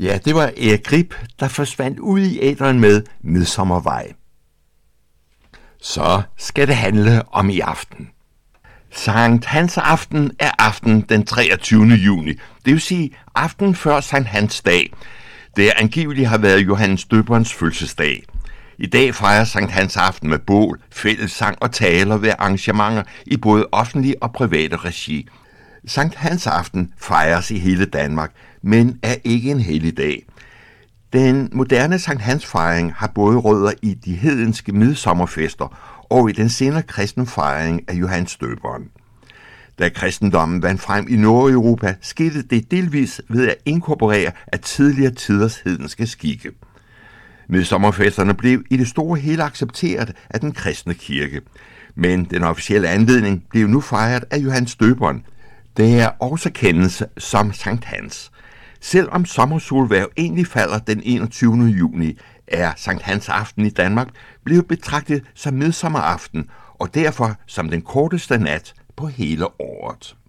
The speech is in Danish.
Ja, det var Erik Grip, der forsvandt ud i æteren med Midsommervej. Så skal det handle om i aften. Sankt Hans aften er aften den 23. juni, det vil sige aften før Sankt Hans dag. Det angiveligt har været Johannes Døberens fødselsdag. I dag fejrer Sankt Hans aften med bål, fællessang og taler ved arrangementer i både offentlig og private regi. Sankt Hans aften fejres i hele Danmark, men er ikke en helligdag. Den moderne Sankt Hans fejring har både rødder i de hedenske midsommerfester og i den senere kristne fejring af Johannes Døberen. Da kristendommen vandt frem i Nordeuropa, skete det delvis ved at inkorporere af tidligere tiders hedenske skikke. Midsommerfesterne blev i det store hele accepteret af den kristne kirke, men den officielle anledning blev nu fejret af Johannes Døberen. Det er også kendes som Sankt Hans. Selvom sommersolhverv egentlig falder den 21. juni, er Sankt Hans aften i Danmark blevet betragtet som midsommeraften og derfor som den korteste nat på hele året.